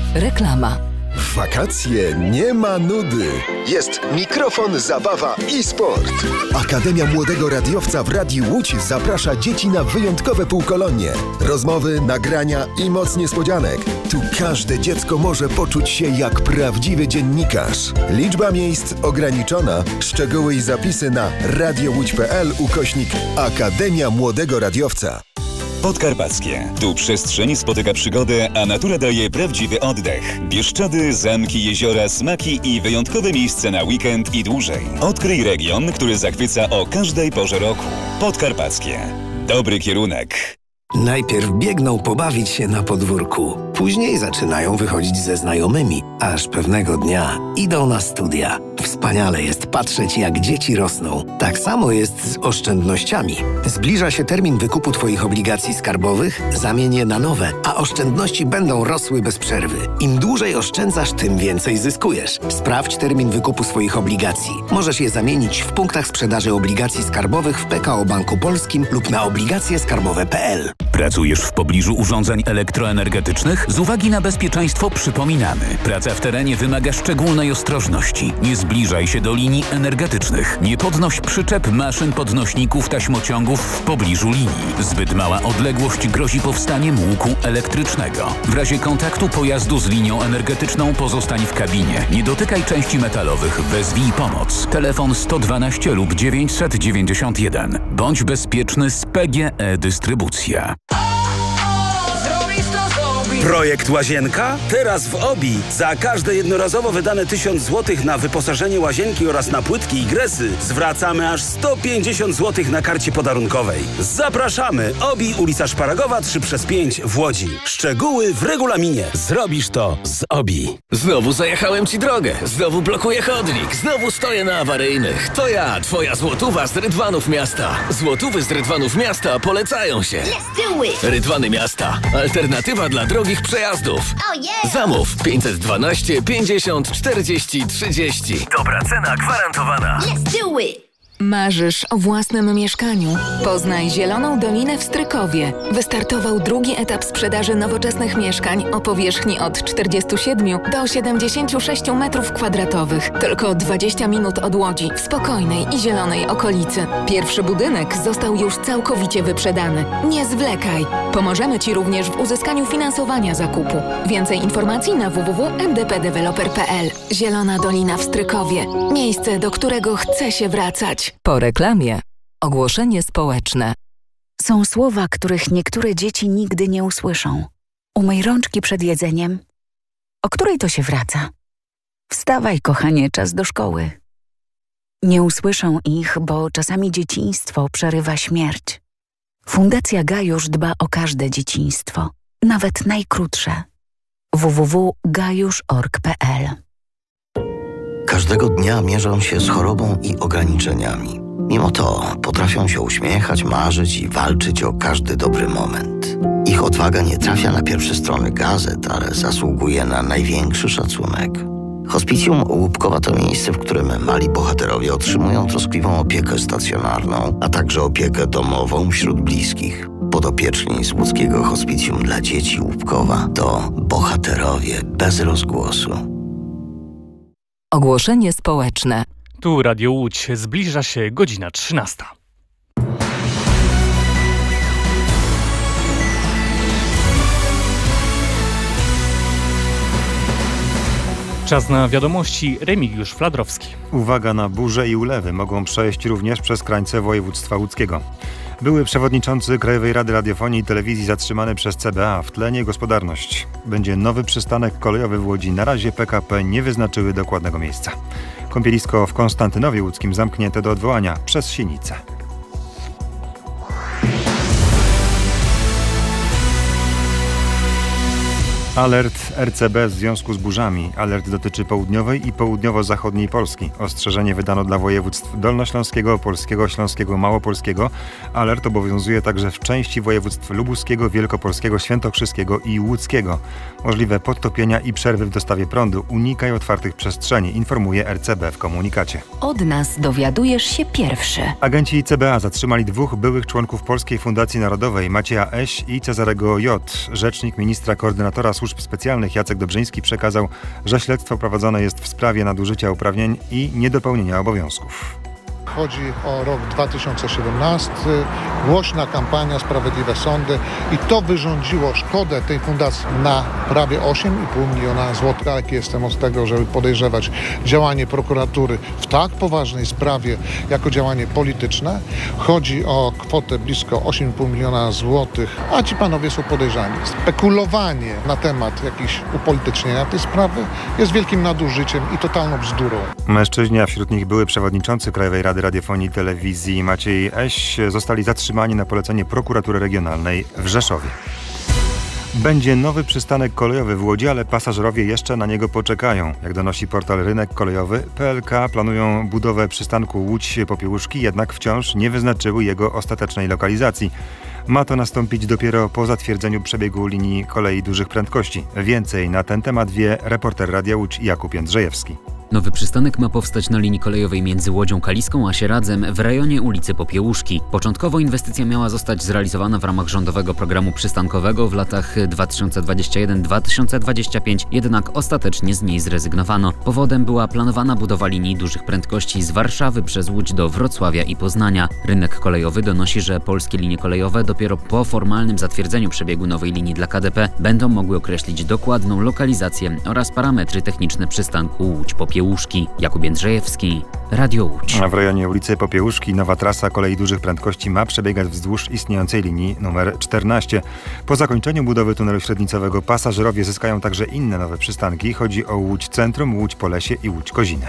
Reklama. W wakacje nie ma nudy. Jest mikrofon, zabawa i sport. Akademia Młodego Radiowca w Radiu Łódź zaprasza dzieci na wyjątkowe półkolonie. Rozmowy, nagrania i moc niespodzianek. Tu każde dziecko może poczuć się jak prawdziwy dziennikarz. Liczba miejsc ograniczona. Szczegóły i zapisy na radiołódź.pl/Akademia Młodego Radiowca. Podkarpackie. Tu przestrzeń spotyka przygodę, a natura daje prawdziwy oddech. Bieszczady, zamki, jeziora, smaki i wyjątkowe miejsce na weekend i dłużej. Odkryj region, który zachwyca o każdej porze roku. Podkarpackie. Dobry kierunek. Najpierw biegną pobawić się na podwórku. Później zaczynają wychodzić ze znajomymi, aż pewnego dnia idą na studia. Wspaniale jest patrzeć, jak dzieci rosną. Tak samo jest z oszczędnościami. Zbliża się termin wykupu Twoich obligacji skarbowych, zamień je na nowe, a oszczędności będą rosły bez przerwy. Im dłużej oszczędzasz, tym więcej zyskujesz. Sprawdź termin wykupu swoich obligacji. Możesz je zamienić w punktach sprzedaży obligacji skarbowych w PKO Banku Polskim lub na obligacjeskarbowe.pl. Pracujesz w pobliżu urządzeń elektroenergetycznych? Z uwagi na bezpieczeństwo przypominamy. Praca w terenie wymaga szczególnej ostrożności. Nie zbliżaj się do linii energetycznych. Nie podnoś przyczep, maszyn, podnośników, taśmociągów w pobliżu linii. Zbyt mała odległość grozi powstaniem łuku elektrycznego. W razie kontaktu pojazdu z linią energetyczną pozostań w kabinie. Nie dotykaj części metalowych. Wezwij pomoc. Telefon 112 lub 991. Bądź bezpieczny z PGE Dystrybucja. Projekt Łazienka? Teraz w OBI. Za każde jednorazowo wydane 1000 zł na wyposażenie łazienki oraz na płytki i gresy zwracamy aż 150 zł na karcie podarunkowej. Zapraszamy! OBI, ulica Szparagowa 3/5 w Łodzi. Szczegóły w regulaminie. Zrobisz to z OBI. Znowu zajechałem Ci drogę. Znowu blokuję chodnik. Znowu stoję na awaryjnych. To ja, Twoja złotówa z Rydwanów Miasta. Złotówy z Rydwanów Miasta polecają się. Rydwany Miasta. Alternatywa dla drogich przejazdów. Zamów 512 50 40 30. Dobra cena gwarantowana. Marzysz o własnym mieszkaniu? Poznaj Zieloną Dolinę w Strykowie. Wystartował drugi etap sprzedaży nowoczesnych mieszkań o powierzchni od 47 do 76 m2. Tylko 20 minut od Łodzi, w spokojnej i zielonej okolicy. Pierwszy budynek został już całkowicie wyprzedany. Nie zwlekaj! Pomożemy Ci również w uzyskaniu finansowania zakupu. Więcej informacji na www.mdpdeveloper.pl. Zielona Dolina w Strykowie. Miejsce, do którego chce się wracać. Po reklamie. Ogłoszenie społeczne. Są słowa, których niektóre dzieci nigdy nie usłyszą. Umyj rączki przed jedzeniem. O której to się wraca? Wstawaj, kochanie, czas do szkoły. Nie usłyszą ich, bo czasami dzieciństwo przerywa śmierć. Fundacja Gajusz dba o każde dzieciństwo, nawet najkrótsze. www.gajusz.org.pl. Każdego dnia mierzą się z chorobą i ograniczeniami. Mimo to potrafią się uśmiechać, marzyć i walczyć o każdy dobry moment. Ich odwaga nie trafia na pierwsze strony gazet, ale zasługuje na największy szacunek. Hospicjum Łupkowa to miejsce, w którym mali bohaterowie otrzymują troskliwą opiekę stacjonarną, a także opiekę domową wśród bliskich. Podopieczni z łódzkiego Hospicjum dla Dzieci Łupkowa to bohaterowie bez rozgłosu. Ogłoszenie społeczne. Tu Radio Łódź. Zbliża się godzina 13. Czas na wiadomości. Remigiusz Fladrowski. Uwaga na burze i ulewy mogą przejść również przez krańce województwa łódzkiego. Były przewodniczący Krajowej Rady Radiofonii i Telewizji zatrzymany przez CBA. W tle niegospodarność. Będzie nowy przystanek kolejowy w Łodzi. Na razie PKP nie wyznaczyły dokładnego miejsca. Kąpielisko w Konstantynowie Łódzkim zamknięte do odwołania przez Sienicę. Alert RCB w związku z burzami. Alert dotyczy południowej i południowo-zachodniej Polski. Ostrzeżenie wydano dla województw dolnośląskiego, opolskiego, śląskiego, małopolskiego. Alert obowiązuje także w części województw lubuskiego, wielkopolskiego, świętokrzyskiego i łódzkiego. Możliwe podtopienia i przerwy w dostawie prądu. Unikaj otwartych przestrzeni, informuje RCB w komunikacie. Od nas dowiadujesz się pierwszy. Agenci CBA zatrzymali 2 byłych członków Polskiej Fundacji Narodowej, Macieja Eś i Cezarego J. Rzecznik ministra koordynatora Służb Specjalnych Jacek Dobrzyński przekazał, że śledztwo prowadzone jest w sprawie nadużycia uprawnień i niedopełnienia obowiązków. Chodzi o rok 2017, głośna kampania Sprawiedliwe Sądy i to wyrządziło szkodę tej fundacji na prawie 8,5 miliona złotych. Daleki jestem od tego, żeby podejrzewać działanie prokuratury w tak poważnej sprawie jako działanie polityczne. Chodzi o kwotę blisko 8,5 miliona złotych, a ci panowie są podejrzani. Spekulowanie na temat jakichś upolitycznienia tej sprawy jest wielkim nadużyciem i totalną bzdurą. Mężczyźni, a wśród nich były przewodniczący Krajowej Rady Radiofonii i Telewizji Maciej Eś, zostali zatrzymani na polecenie prokuratury regionalnej w Rzeszowie. Będzie nowy przystanek kolejowy w Łodzi, ale pasażerowie jeszcze na niego poczekają. Jak donosi portal Rynek Kolejowy, PLK planują budowę przystanku Łódź-Popiełuszki, jednak wciąż nie wyznaczyły jego ostatecznej lokalizacji. Ma to nastąpić dopiero po zatwierdzeniu przebiegu linii kolei dużych prędkości. Więcej na ten temat wie reporter Radia Łódź Jakub Jędrzejewski. Nowy przystanek ma powstać na linii kolejowej między Łodzią Kaliską a Sieradzem w rejonie ulicy Popiełuszki. Początkowo inwestycja miała zostać zrealizowana w ramach rządowego programu przystankowego w latach 2021-2025, jednak ostatecznie z niej zrezygnowano. Powodem była planowana budowa linii dużych prędkości z Warszawy przez Łódź do Wrocławia i Poznania. Rynek Kolejowy donosi, że polskie linie kolejowe dopiero po formalnym zatwierdzeniu przebiegu nowej linii dla KDP będą mogły określić dokładną lokalizację oraz parametry techniczne przystanku Łódź-Popiełuszki. Jakub Jędrzejewski, Radio Łódź. A w rejonie ulicy Popiełuszki nowa trasa kolei dużych prędkości ma przebiegać wzdłuż istniejącej linii numer 14. Po zakończeniu budowy tunelu średnicowego pasażerowie zyskają także inne nowe przystanki. Chodzi o Łódź Centrum, Łódź Polesie i Łódź Koziny.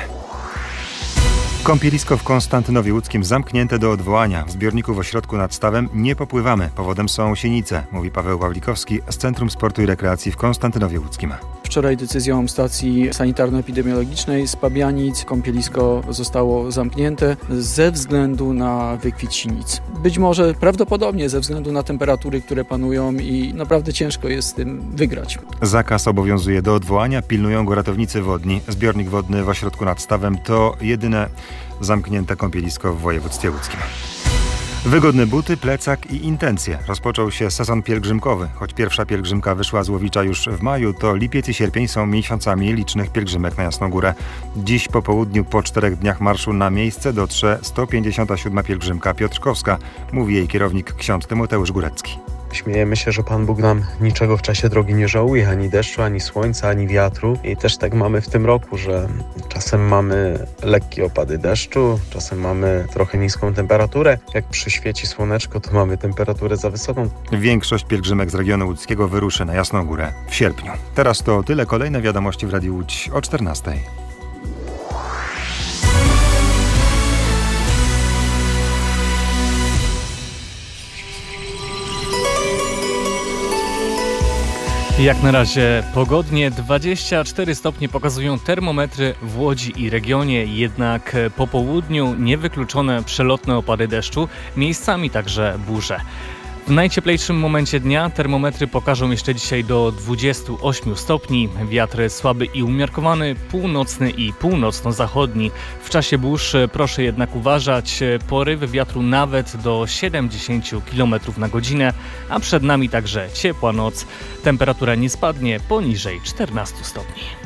Kąpielisko w Konstantynowie Łódzkim zamknięte do odwołania. W zbiorniku w ośrodku nad stawem nie popływamy. Powodem są sienice, mówi Paweł Pawlikowski z Centrum Sportu i Rekreacji w Konstantynowie Łódzkim. Wczoraj decyzją stacji sanitarno-epidemiologicznej z Pabianic kąpielisko zostało zamknięte ze względu na wykwit sinic. Być może prawdopodobnie ze względu na temperatury, które panują i naprawdę ciężko jest z tym wygrać. Zakaz obowiązuje do odwołania, pilnują go ratownicy wodni. Zbiornik wodny w ośrodku nad stawem to jedyne zamknięte kąpielisko w województwie łódzkim. Wygodne buty, plecak i intencje. Rozpoczął się sezon pielgrzymkowy. Choć pierwsza pielgrzymka wyszła z Łowicza już w maju, to lipiec i sierpień są miesiącami licznych pielgrzymek na Jasną Górę. Dziś po południu, po 4 dniach marszu na miejsce dotrze 157. pielgrzymka piotrkowska, mówi jej kierownik ksiądz Tymoteusz Górecki. Śmiejemy się, że Pan Bóg nam niczego w czasie drogi nie żałuje, ani deszczu, ani słońca, ani wiatru. I też tak mamy w tym roku, że czasem mamy lekkie opady deszczu, czasem mamy trochę niską temperaturę. Jak przyświeci słoneczko, to mamy temperaturę za wysoką. Większość pielgrzymek z regionu łódzkiego wyruszy na Jasną Górę w sierpniu. Teraz to tyle. Kolejne wiadomości w Radiu Łódź o 14:00. Jak na razie pogodnie, 24 stopnie pokazują termometry w Łodzi i regionie, jednak po południu niewykluczone przelotne opady deszczu, miejscami także burze. W najcieplejszym momencie dnia termometry pokażą jeszcze dzisiaj do 28 stopni, wiatr słaby i umiarkowany, północny i północno-zachodni. W czasie burz proszę jednak uważać, porywy wiatru nawet do 70 km na godzinę, a przed nami także ciepła noc. Temperatura nie spadnie poniżej 14 stopni.